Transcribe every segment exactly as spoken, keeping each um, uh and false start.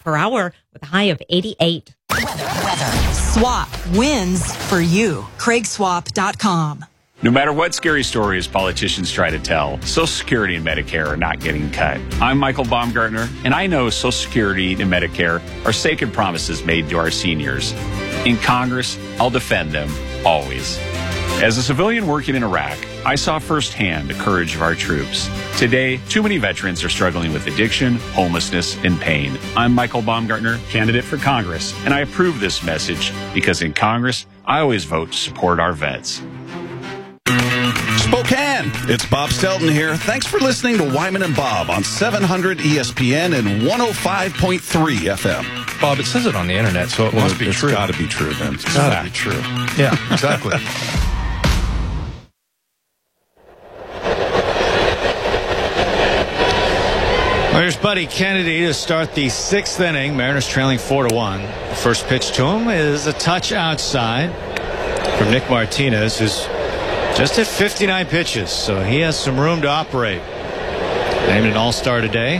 per hour with a high of eighty-eight. Weather, weather. Swap wins for you. Craig Swap dot com. No matter what scary stories politicians try to tell, Social Security and Medicare are not getting cut. I'm Michael Baumgartner, and I know Social Security and Medicare are sacred promises made to our seniors. In Congress, I'll defend them, always. As a civilian working in Iraq, I saw firsthand the courage of our troops. Today, too many veterans are struggling with addiction, homelessness, and pain. I'm Michael Baumgartner, candidate for Congress, and I approve this message because in Congress, I always vote to support our vets. Spokane, it's Bob Stelton here. Thanks for listening to Wyman and Bob on seven hundred E S P N and one oh five point three F M. Bob, it says it on the internet, so it well, must be it's true. It's got to be true, then. It's got to be true. Yeah, exactly. Well, here's Buddy Kennedy to start the sixth inning. Mariners trailing four to one. The first pitch to him is a touch outside from Nick Martinez, who's just hit fifty-nine pitches, so he has some room to operate. Named an all-star today.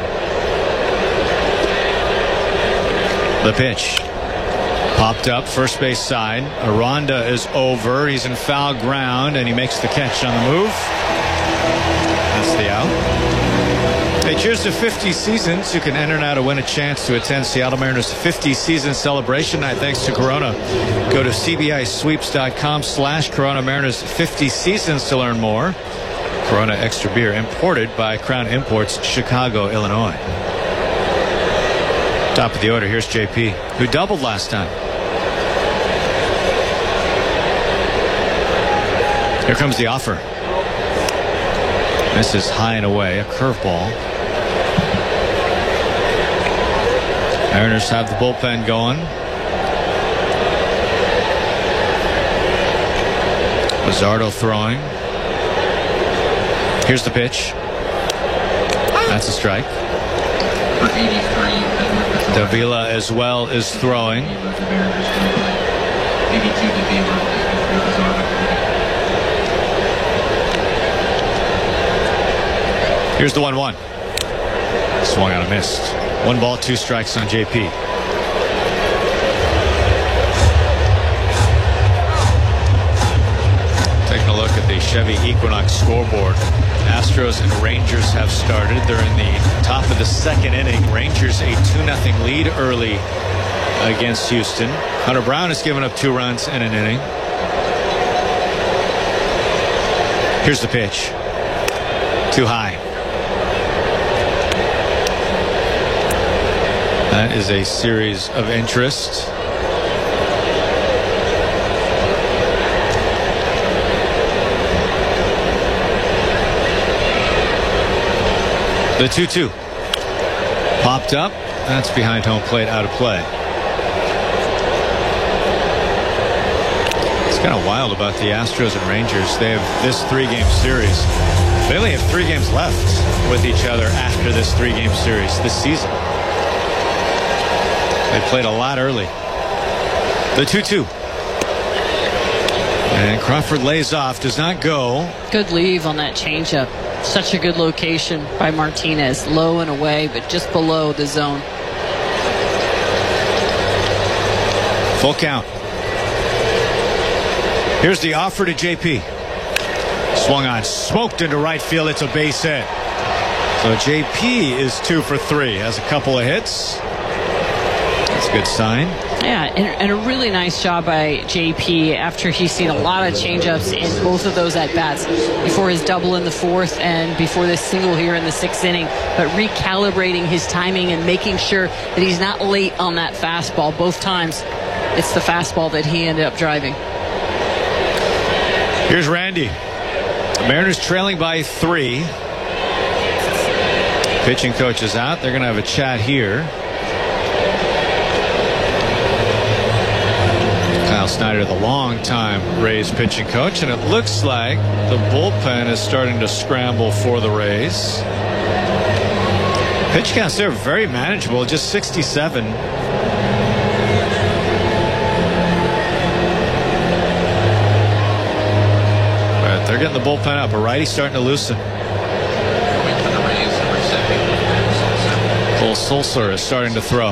The pitch. Popped up, first base side. Aranda is over. He's in foul ground, and he makes the catch on the move. That's the out. Hey, cheers to fifty seasons. You can enter now to win a chance to attend Seattle Mariners fifty season celebration night thanks to Corona. Go to C B I sweeps dot com slash Corona Mariners fifty seasons to learn more. Corona Extra Beer, imported by Crown Imports, Chicago, Illinois. Top of the order, here's J P, who doubled last time. Here comes the offer. This is high and away, a curveball. Mariners have the bullpen going. Luzardo throwing. Here's the pitch. That's a strike. Davila as well is throwing. Here's the one one. Swung out and missed. One ball, two strikes on J P. Taking a look at the Chevy Equinox scoreboard. Astros and Rangers have started. They're in the top of the second inning. Rangers a two nothing lead early against Houston. Hunter Brown has given up two runs in an inning. Here's the pitch. Too high. That is a series of interest. The two two. Popped up. That's behind home plate, out of play. It's kind of wild about the Astros and Rangers. They have this three-game series. They only have three games left with each other after this three-game series this season. They played a lot early. The two two. And Crawford lays off, does not go. Good leave on that changeup. Such a good location by Martinez. Low and away, but just below the zone. Full count. Here's the offer to J P. Swung on, smoked into right field. It's a base hit. So J P is two for three. Has a couple of hits. That's a good sign. Yeah, and, and a really nice job by J P after he's seen a lot of changeups in both of those at-bats before his double in the fourth and before this single here in the sixth inning. But recalibrating his timing and making sure that he's not late on that fastball. Both times, it's the fastball that he ended up driving. Here's Randy. The Mariners trailing by three. Pitching coach is out. They're going to have a chat here. Kyle Snyder, the long-time Rays pitching coach, and it looks like the bullpen is starting to scramble for the Rays. Pitch counts there very manageable, just sixty-seven. But they're getting the bullpen up. A righty starting to loosen. Cole Sulser is starting to throw.